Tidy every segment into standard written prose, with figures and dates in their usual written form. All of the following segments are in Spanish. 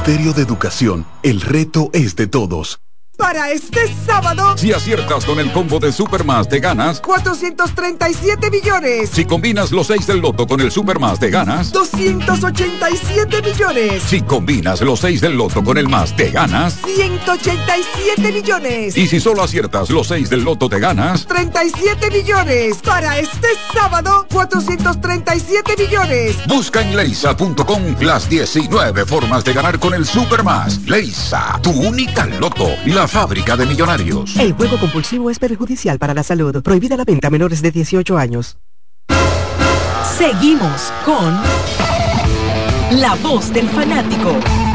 Ministerio de Educación, el reto es de todos. Para este sábado, si aciertas con el combo de Supermás, te ganas 437 millones. Si combinas los 6 del loto con el Supermás, te ganas 287 millones. Si combinas los 6 del loto con el más, te ganas 187 millones. Y si solo aciertas los 6 del loto, te ganas 37 millones. Para este sábado, 437 millones. Busca en leisa.com las 19 formas de ganar con el Supermás. Leisa, tu única loto, la fábrica de millonarios. El juego compulsivo es perjudicial para la salud. Prohibida la venta a menores de 18 años. Seguimos con La Voz del Fanático.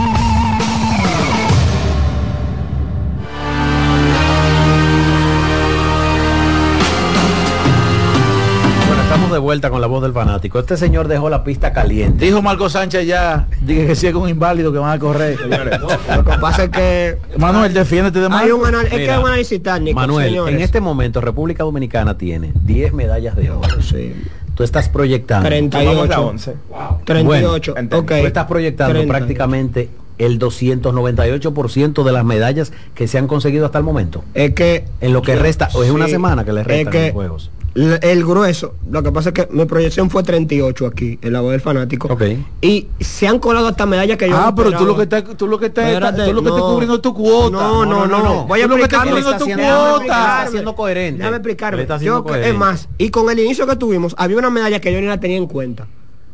Estamos de vuelta con La Voz del Fanático. Este señor dejó la pista caliente. Dijo Marco Sánchez ya, dije que si es un inválido que van a correr. Lo que pasa es que Manuel, defiéndete de más. Es que es un análisis técnico, Manuel, señores. en este momento República Dominicana tiene 10 medallas de oro. Sí. Tú estás proyectando 38. 11. Wow. 38. Bueno, okay. Tú estás proyectando 38. prácticamente el 298% de las medallas que se han conseguido hasta el momento. Es que en lo que resta, o es una sí, semana que le restan que los juegos. El grueso, lo que pasa es que mi proyección fue 38 aquí, en La Voz del Fanático. Okay. Y se han colado hasta medallas que yo no pero esperaba. tú lo que estás cubriendo tu cuota. No. Voy a explicarlo. Está siendo coherente. Déjame explicarme. Es más, y con el inicio que tuvimos, había una medalla que yo ni la tenía en cuenta.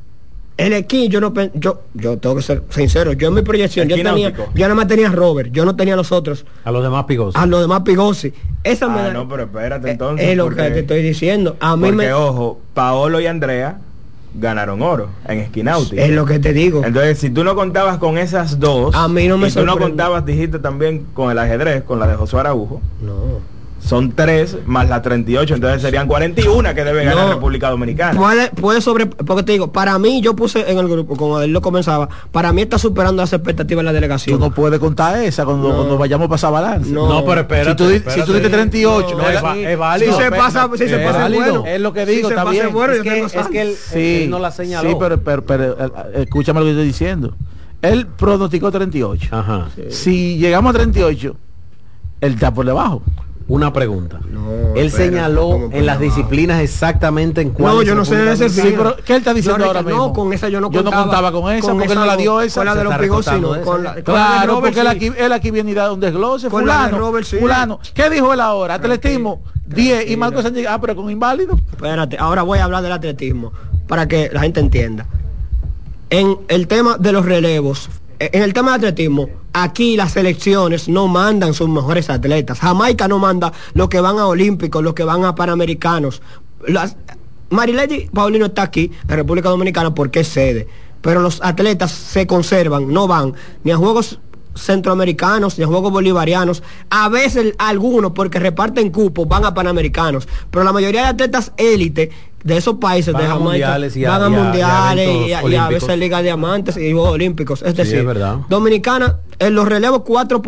El esquí, yo tengo que ser sincero, yo en mi proyección, yo nada más tenía a Robert, yo no tenía a los otros. A los demás Pigosi. Esa medalla. No, pero espérate entonces. Es lo que te estoy diciendo. Ojo, Paolo y Andrea ganaron oro en esquí náutico. Es lo que te digo. Entonces, si tú no contabas con esas dos, a mí no me y tú no contabas, dijiste también con el ajedrez, con la de Josué Araujo. No. Son 3 más la 38, entonces serían 41 que debe ganar República Dominicana. Puede porque te digo, para mí, yo puse en el grupo, como él lo comenzaba, para mí está superando las expectativas de la delegación. Tú no puedes contar esa cuando vayamos a pasar balance. No, pero espérate. Si tú dices 38, es válido. Si se pasa bueno. Es lo que digo, está bien. Bueno, es que él no la señaló. Sí, pero escúchame lo que estoy diciendo. Él pronosticó 38. Ajá. Si llegamos a 38, él está por debajo. Una pregunta. Él señaló en las disciplinas exactamente en cuál. No, yo no sé de ese sí, pero ¿qué él está diciendo ahora mismo? No, con esa yo no contaba. Yo no contaba con esa, porque no la dio esa. Con la de los Pigosinos. Claro, porque él aquí viene y da un desglose. Fulano. ¿Qué dijo él ahora? Atletismo, 10 y Marco Sánchez. Pero con inválido. Espérate, ahora voy a hablar del atletismo para que la gente entienda. En el tema de los relevos, en el tema de atletismo, aquí las selecciones no mandan sus mejores atletas. Jamaica no manda los que van a olímpicos, los que van a panamericanos. Marilady Paulino está aquí en República Dominicana porque es sede, pero los atletas se conservan, no van ni a Juegos Centroamericanos ni a Juegos Bolivarianos. A veces algunos, porque reparten cupos, van a panamericanos, pero la mayoría de atletas élite de esos países van de Jamaica van a mundiales y a veces Liga de Diamantes y Juegos Olímpicos. Es decir, Dominicana en los relevos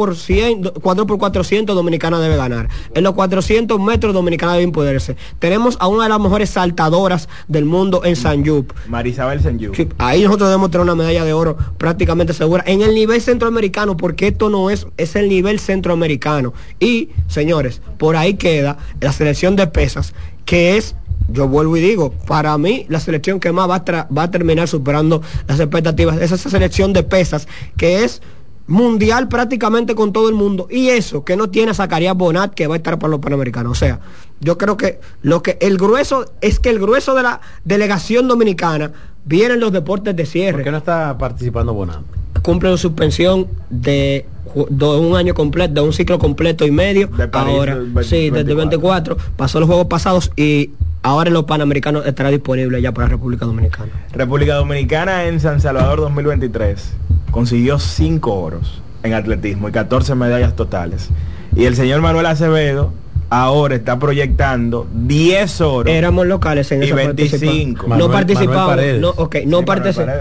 4x400 Dominicana debe ganar. En los 400 metros Dominicana debe imponerse. Tenemos a una de las mejores saltadoras del mundo en Sanyup, Marisabel Sanyup. Sí, ahí nosotros debemos tener una medalla de oro prácticamente segura en el nivel centroamericano, porque esto no es el nivel centroamericano. Y señores, por ahí queda la selección de pesas, que es, yo vuelvo y digo, para mí la selección que más va a terminar superando las expectativas es esa selección de pesas, que es mundial prácticamente con todo el mundo, y eso que no tiene a Zacarías Bonat, que va a estar para los Panamericanos. O sea, yo creo que el grueso de la delegación dominicana viene en los deportes de cierre. ¿Por qué no está participando Bonat? Cumple una suspensión de un año completo, de un ciclo completo y medio. De París, ahora, desde el 24, pasó los Juegos pasados y ahora en los Panamericanos estará disponible ya para República Dominicana. República Dominicana en San Salvador 2023 consiguió 5 oros en atletismo y 14 medallas totales. Y el señor Manuel Acevedo ahora está proyectando 10 oros. Éramos locales en y esa 25. No participamos. No participamos.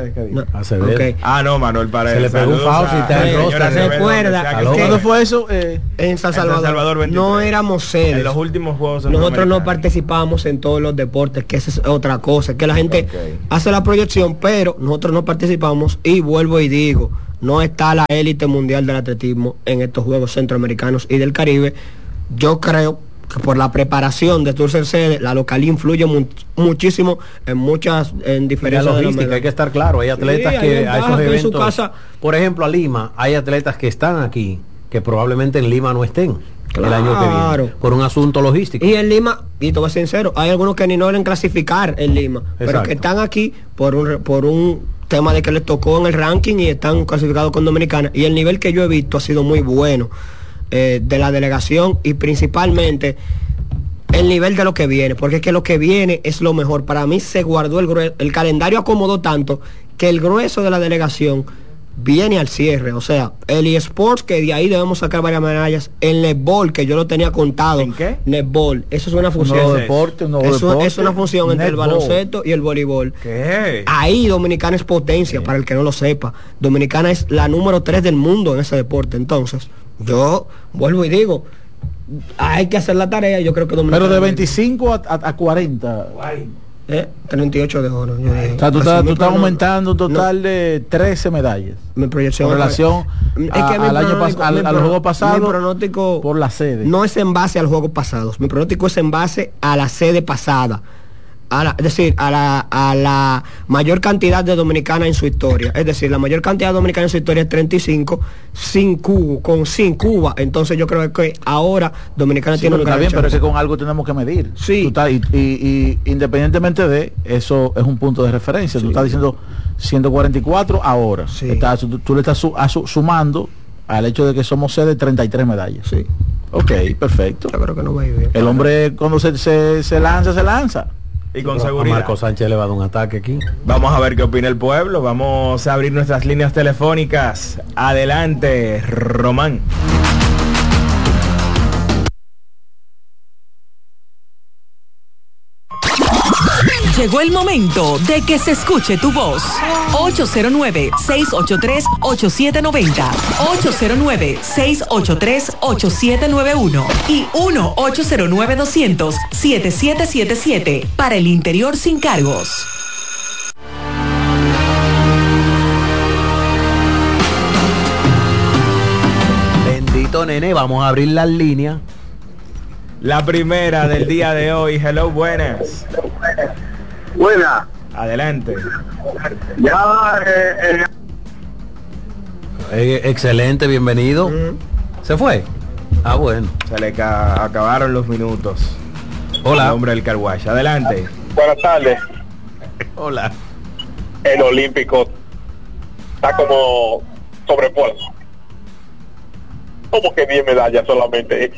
Manuel Paredes. Se le pegó un foul. Recuerda. ¿Cuándo fue eso? En San Salvador 23. No éramos sedes. En los últimos Juegos nosotros no participamos en todos los deportes, que esa es otra cosa, que la gente hace la proyección, pero nosotros no participamos. Y vuelvo y digo, no está la élite mundial del atletismo en estos Juegos Centroamericanos y del Caribe. Yo creo que por la preparación de tu ser sede, la localía influye muchísimo en diferentes logística. Hay que estar claro, hay atletas que a esos eventos, su casa, por ejemplo, a Lima, hay atletas que están aquí, que probablemente en Lima no estén. Claro. El año que viene, por un asunto logístico. Y en Lima, y te voy a ser sincero, hay algunos que ni no deben clasificar en Lima, pero que están aquí por un tema de que les tocó en el ranking y están clasificados con Dominicana. Y el nivel que yo he visto ha sido muy bueno de la delegación, y principalmente el nivel de lo que viene, porque es que lo que viene es lo mejor. Para mí se guardó el calendario acomodó tanto que el grueso de la delegación viene al cierre. O sea, el eSports, que de ahí debemos sacar varias medallas, el netball, que yo lo tenía contado. ¿En qué? Netball, eso es una función. Un nuevo deporte. Es una función entre el baloncesto y el voleibol. ¿Qué? Ahí Dominicana es potencia, para el que no lo sepa. Dominicana es la número 3 del mundo en ese deporte. Entonces, yo vuelvo y digo, hay que hacer la tarea. Yo creo que Dominicana... Pero de 25 a 40. 38 de oro. O sea, tú estás aumentando un total de 13 medallas. Mi proyección con relación a los juegos pasados. Mi pronóstico por la sede. No es en base a los juegos pasados. Mi pronóstico es en base a la sede pasada. Es decir, a la mayor cantidad de dominicanas en su historia. Es decir, la mayor cantidad de dominicanas en su historia es 35 sin Cuba. Entonces yo creo que ahora Dominicana tiene una gran chance. Pero es que con algo tenemos que medir. Sí. Y independientemente de eso, es un punto de referencia. Sí. Tú estás diciendo 144 ahora. Sí. Tú le estás sumando al hecho de que somos sede 33 medallas. Sí. Ok, perfecto. Yo creo que no va a ir bien. El hombre cuando se lanza. Y con seguridad. Marco Sánchez le va a dar un ataque aquí. Vamos a ver qué opina el pueblo. Vamos a abrir nuestras líneas telefónicas. Adelante, Román. Llegó el momento de que se escuche tu voz. 809-683-8790. 809-683-8791. Y 1-809-200-7777. Para el interior sin cargos. Bendito nene, vamos a abrir las líneas. La primera del día de hoy. Hello, buenas. Buena. Adelante. Ya, excelente, bienvenido. ¿Se fue? Ah, bueno. Se le acabaron los minutos. Hola. El hombre del carwash. Adelante. Buenas tardes. Hola. El olímpico está como sobrepuesto. ¿Cómo que 10 medallas solamente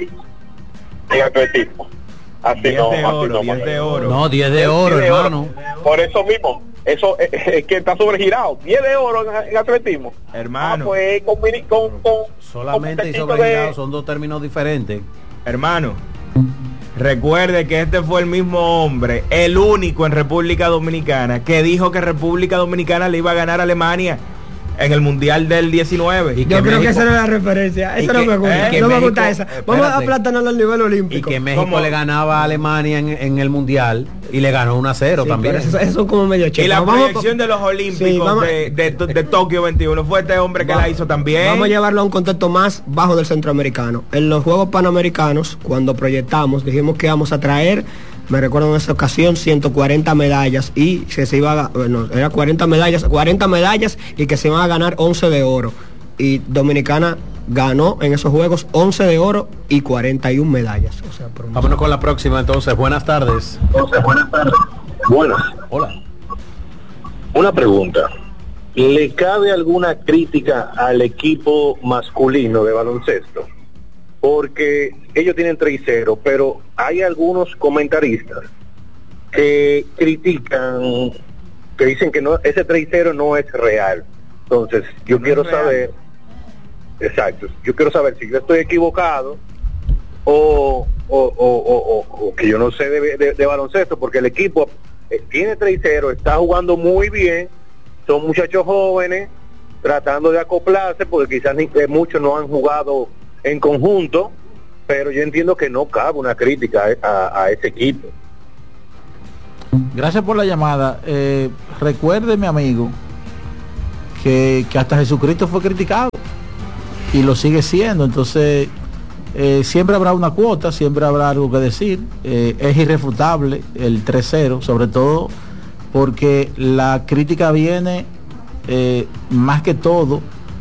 en atletismo? Así 10 no, de oro, 10 de oro. No, 10 de oro, hermano. Por eso mismo, eso es que está sobregirado. 10 de oro en atletismo. Hermano. Pues solamente y sobregirado son dos términos diferentes. Hermano, recuerde que este fue el mismo hombre, el único en República Dominicana, que dijo que República Dominicana le iba a ganar a Alemania en el Mundial del 19. Yo creo que esa no es la referencia. Esa no me gusta. No me gusta esa. Vamos a aplatanarlo al nivel olímpico. Y que México le ganaba a Alemania en el Mundial y le ganó 1-0 también. Eso es como medio checo. Y la proyección de los Olímpicos de Tokio 21 fue este hombre que la hizo también. Vamos a llevarlo a un contexto más bajo del centroamericano. En los Juegos Panamericanos, cuando proyectamos, dijimos que íbamos a traer, me recuerdo en esa ocasión, 140 medallas y que se iba a, era 40 medallas y que se iban a ganar 11 de oro. Y Dominicana ganó en esos juegos 11 de oro y 41 medallas. O sea, vámonos con la próxima entonces. Buenas tardes. Buenas. Hola. Una pregunta. ¿Le cabe alguna crítica al equipo masculino de baloncesto? Porque ellos tienen 3-0, pero hay algunos comentaristas que critican, que dicen que no, ese 3-0 no es real. Entonces, yo quiero saber, exacto, yo quiero saber si yo estoy equivocado o que yo no sé de baloncesto, porque el equipo tiene 3-0, está jugando muy bien, son muchachos jóvenes tratando de acoplarse, porque quizás muchos no han jugado en conjunto, pero yo entiendo que no cabe una crítica a ese equipo. Gracias por la llamada. Recuerde, mi amigo, que hasta Jesucristo fue criticado y lo sigue siendo. Entonces siempre habrá una cuota, siempre habrá algo que decir. Es irrefutable el 3-0, sobre todo porque la crítica viene más que todo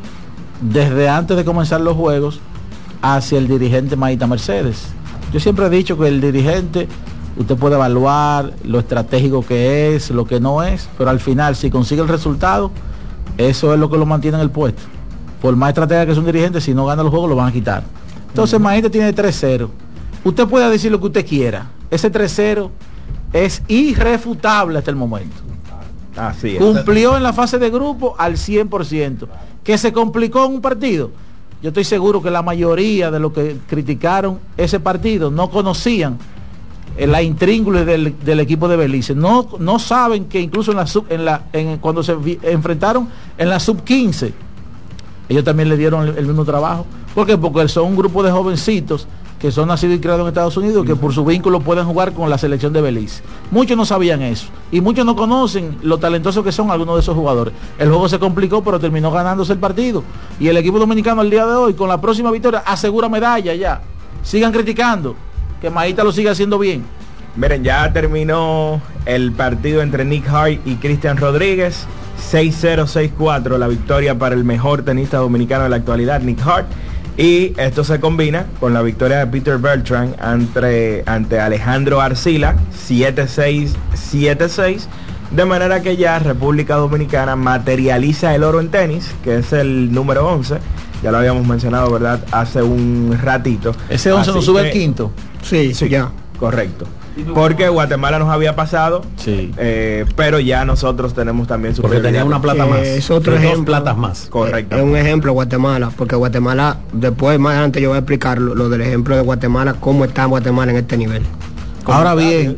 desde antes de comenzar los juegos hacia el dirigente Maíta Mercedes. Yo siempre he dicho que el dirigente, usted puede evaluar lo estratégico que es, lo que no es, pero al final, si consigue el resultado, eso es lo que lo mantiene en el puesto. Por más estratega que es un dirigente, si no gana los juegos, lo van a quitar. Entonces, Maíta tiene 3-0. Usted puede decir lo que usted quiera. Ese 3-0 es irrefutable hasta el momento. Así es. Cumplió en la fase de grupo al 100%. ¿Que se complicó en un partido? Yo estoy seguro que la mayoría de los que criticaron ese partido no conocían la intríngulis del equipo de Belice. No saben que incluso cuando se enfrentaron en la sub-15, ellos también le dieron el mismo trabajo. ¿Por qué? Porque son un grupo de jovencitos que son nacidos y criados en Estados Unidos, que por su vínculo pueden jugar con la selección de Belice. Muchos no sabían eso, y muchos no conocen lo talentosos que son algunos de esos jugadores. El juego se complicó, pero terminó ganándose el partido, y el equipo dominicano el día de hoy, con la próxima victoria, asegura medalla ya. Sigan criticando, que Maíta lo siga haciendo bien. Miren, ya terminó el partido entre Nick Hart y Cristian Rodríguez. 6-0, 6-4 la victoria para el mejor tenista dominicano de la actualidad, Nick Hart. Y esto se combina con la victoria de Peter Bertrand ante Alejandro Arcila, 7-6, 7-6, de manera que ya República Dominicana materializa el oro en tenis, que es el número 11, ya lo habíamos mencionado, ¿verdad?, hace un ratito. Ese 11 nos sube el quinto. Sí, ya. Correcto. Porque Guatemala nos había pasado, sí, pero ya nosotros tenemos también porque tenía una plata más, es otro ejemplo, 2 platas más. Correcto. Es un ejemplo Guatemala, porque Guatemala, después más adelante yo voy a explicar lo del ejemplo de Guatemala, cómo está Guatemala en este nivel. Ahora bien,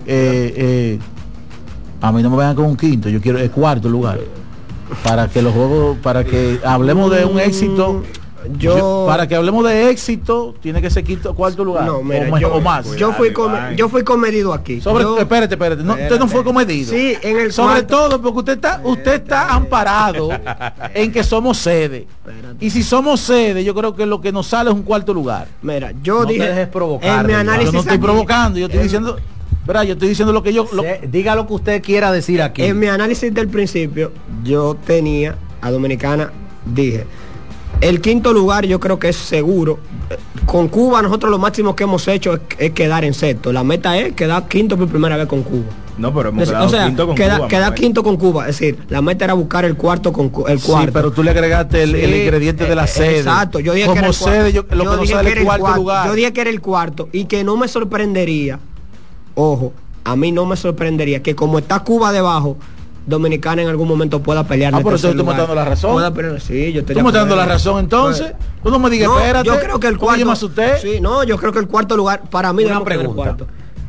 a mí no me vayan con un quinto, yo quiero el cuarto lugar, para que los juegos, para que hablemos de un éxito. Para que hablemos de éxito, tiene que ser quinto, cuarto lugar, no, mira, o más. Yo fui comedido aquí. Espérate, no, usted no fue comedido. Sí, en el sobre todo porque usted está amparado en que somos sede. Y si somos sede, yo creo que lo que nos sale es un cuarto lugar. Mira, yo no dije, te dejes provocar, en mi análisis yo no estoy aquí, provocando, yo estoy diciendo, ¿verdad? Yo estoy diciendo lo que yo diga lo que usted quiera decir aquí. En mi análisis del principio, yo tenía a Dominicana, dije, el quinto lugar yo creo que es seguro. Con Cuba nosotros lo máximo que hemos hecho es quedar en sexto. La meta es quedar quinto por primera vez con Cuba. No, pero hemos quedado quinto con Cuba. Quedar quinto con Cuba. Es decir, la meta era buscar el cuarto con el cuarto. Sí, pero tú le agregaste el ingrediente de la sede. Exacto, yo dije como que era sede, lo que nos sale el cuarto lugar. Yo dije que era el cuarto y que no me sorprendería, ojo, a mí no me sorprendería que como está Cuba debajo, Dominicana en algún momento pueda pelear. Pero tú me estás dando la razón. Sí, yo estoy. Tú me estás dando la razón, entonces. Tú no me digas, espérate. Yo creo que el cuarto. Usted? Sí, no, yo creo que el cuarto lugar para mí. Una pregunta.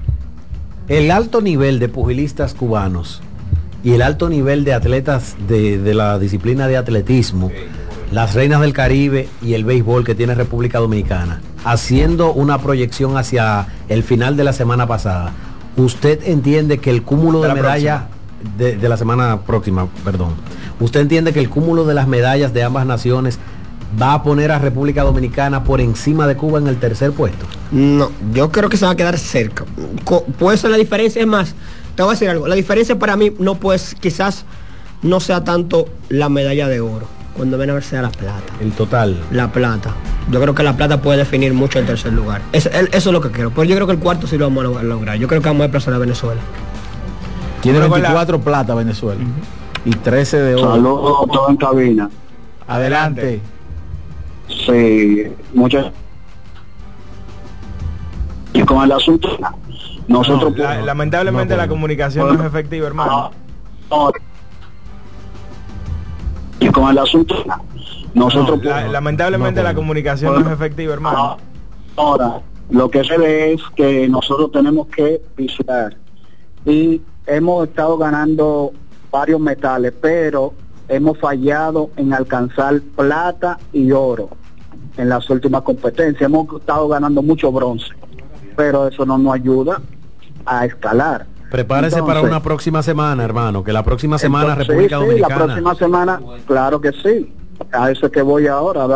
El alto nivel de pugilistas cubanos y el alto nivel de atletas de la disciplina de atletismo, las reinas del Caribe y el béisbol que tiene República Dominicana, haciendo una proyección hacia el final de la semana pasada, ¿usted entiende que el cúmulo de medallas de la semana próxima, perdón, usted entiende que el cúmulo de las medallas de ambas naciones va a poner a República Dominicana por encima de Cuba en el tercer puesto? No, yo creo que se va a quedar cerca. Puede ser la diferencia, es más, te voy a decir algo, la diferencia para mí no pues quizás no sea tanto la medalla de oro, cuando ven a ver sea la plata. El total. La plata. Yo creo que la plata puede definir mucho el tercer lugar. Eso es lo que quiero. Pero yo creo que el cuarto sí lo vamos a lograr. Yo creo que vamos a desplazar a Venezuela. Tiene 24 plata Venezuela y 13 de oro. Saludos a todos en cabina. Adelante. Sí, muchas. Y con el asunto, nosotros lamentablemente la comunicación no es efectiva, hermano. Y con el asunto, nosotros lamentablemente la comunicación no es efectiva, hermano. Ahora, lo que se ve es que nosotros tenemos que vigilar y hemos estado ganando varios metales, pero hemos fallado en alcanzar plata y oro en las últimas competencias. Hemos estado ganando mucho bronce, pero eso no nos ayuda a escalar. Prepárese para una próxima semana, hermano, que la próxima semana entonces, República Dominicana. La próxima semana, claro que sí. A eso es que voy ahora.